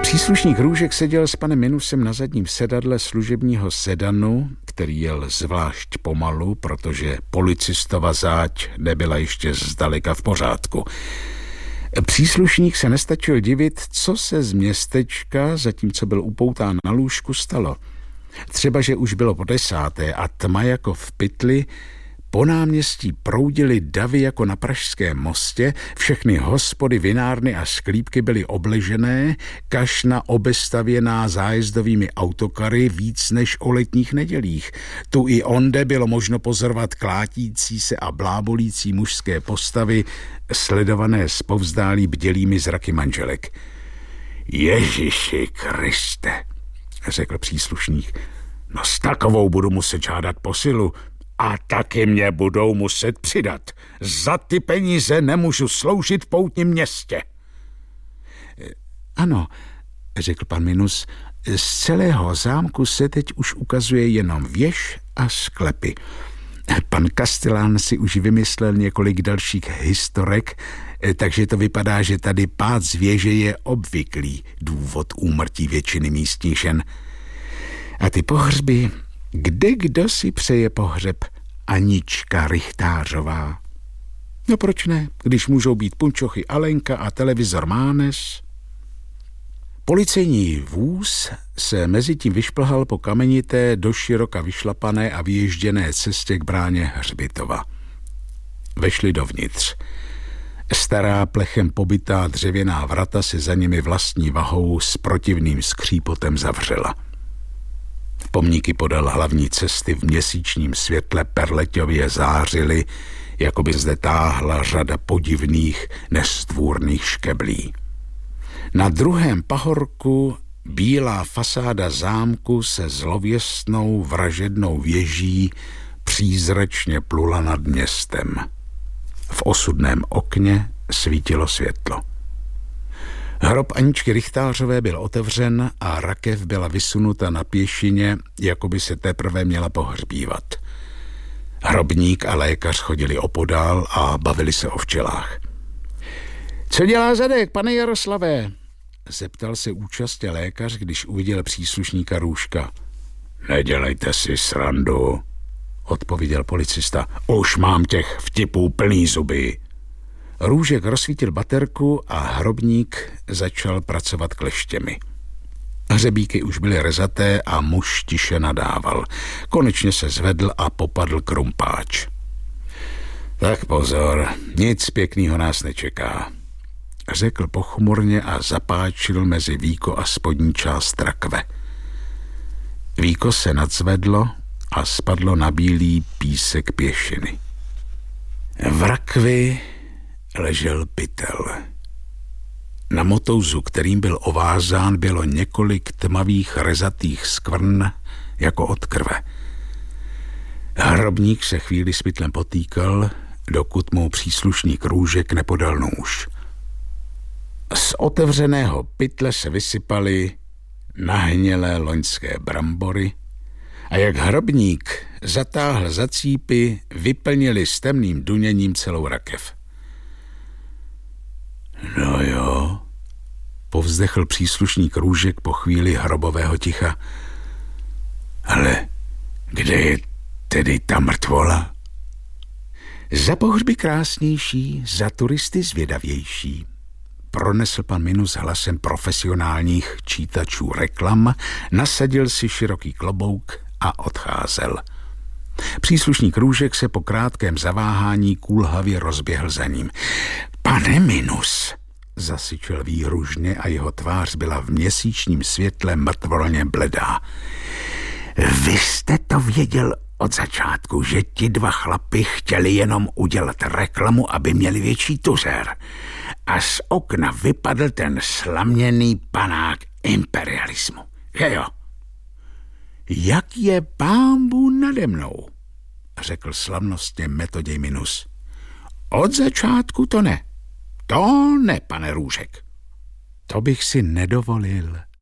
Příslušník Růžek seděl s panem Minusem na zadním sedadle služebního sedanu, který jel zvlášť pomalu, protože policistova záď nebyla ještě zdaleka v pořádku. Příslušník se nestačil divit, co se z městečka, zatímco byl upoután na lůžku, stalo. Třeba, že už bylo po 10. a tma jako v pytli, po náměstí proudily davy jako na Pražském mostě, všechny hospody, vinárny a sklípky byly obležené, kašna obestavěná zájezdovými autokary víc než o letních nedělích. Tu i onde bylo možno pozorovat klátící se a blábolící mužské postavy, sledované zpovzdálí bdělými zraky manželek. Ježiši Kriste, řekl příslušník, no s takovou budu muset žádat posilu. A taky mě budou muset přidat. Za ty peníze nemůžu sloužit v poutním městě. Ano, řekl pan Minus, z celého zámku se teď už ukazuje jenom věž a sklepy. Pan Kastelán si už vymyslel několik dalších historek, takže to vypadá, že tady pád z věže je obvyklý důvod úmrtí většiny místních žen. A ty pohřby... Kde kdo si přeje pohřeb? Anička Richtářová. No proč ne, když můžou být punčochy Alenka a televizor Mánes? Policejní vůz se mezitím vyšplhal po kamenité, doširoka vyšlapané a vyježděné cestě k bráně hřbitova. Vešli dovnitř. Stará plechem pobytá dřevěná vrata se za nimi vlastní vahou s protivným skřípotem zavřela. Pomníky podél hlavní cesty v měsíčním světle perleťově zářily, jako by zde táhla řada podivných, nestvůrných škeblí. Na druhém pahorku bílá fasáda zámku se zlověstnou vražednou věží přízračně plula nad městem. V osudném okně svítilo světlo. Hrob Aničky Richtářové byl otevřen a rakev byla vysunuta na pěšině, jako by se teprve měla pohřbívat. Hrobník a lékař chodili opodál a bavili se o včelách. Co dělá zadek, pane Jaroslavé? Zeptal se účastně lékař, když uviděl příslušníka Růžka. Nedělejte si srandu, odpověděl policista. Už mám těch vtipů plný zuby. Růžek rozsvítil baterku a hrobník začal pracovat kleštěmi. Hřebíky už byly rezaté a muž tiše nadával. Konečně se zvedl a popadl krumpáč. Tak pozor, nic pěknýho nás nečeká, řekl pochmurně a zapáčil mezi víko a spodní část rakve. Víko se nadzvedlo a spadlo na bílý písek pěšiny. V rakvi ležel pytel. Na motouzu, kterým byl ovázán, bylo několik tmavých rezatých skvrn jako od krve. Hrobník se chvíli s pytlem potýkal, dokud mu příslušník Růžek nepodal nůž. Z otevřeného pytle se vysypaly nahnělé loňské brambory a jak hrobník zatáhl za cípy, vyplnili s temným duněním celou rakev. No jo, povzdechl příslušník Růžek po chvíli hrobového ticha. Ale kde je tedy ta mrtvola? Za pohřby krásnější, za turisty zvědavější, pronesl pan Minus hlasem profesionálních čítačů reklam, nasadil si široký klobouk a odcházel. Příslušník Růžek se po krátkém zaváhání kulhavě rozběhl za ním. Pane Minus, zasyčel výhružně a jeho tvář byla v měsíčním světle mrtvolně bledá. Vy jste to věděl od začátku, že ti dva chlapi chtěli jenom udělat reklamu, aby měli větší tuzer. A z okna vypadl ten slaměný panák imperialismu. Že jo? Jak je pánbůh nade mnou, řekl slavnostně Metoděj Minus. Od začátku to ne. To ne, pane Růžek. To bych si nedovolil.